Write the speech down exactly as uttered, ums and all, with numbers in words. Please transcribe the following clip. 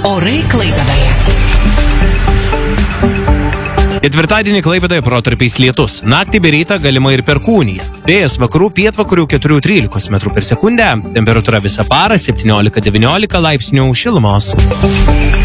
Orai Klaipėdoje. Ketvirtadienį Klaipėdoje protarpiais lietus. Naktį bei rytą galima ir perkūnija. Vėjas vakarų pietvakarių keturi trylika metrų per sekundę. Temperatūra visą parą septyniolika devyniolika laipsnių šilumos.